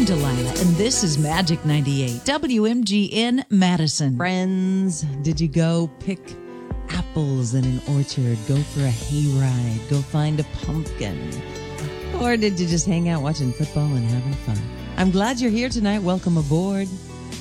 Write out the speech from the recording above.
I'm Delilah, and this is Magic 98, WMGN Madison. Friends, did you go pick apples in an orchard, go for a hayride, go find a pumpkin? Or did you just hang out watching football and having fun? I'm glad you're here tonight. Welcome aboard.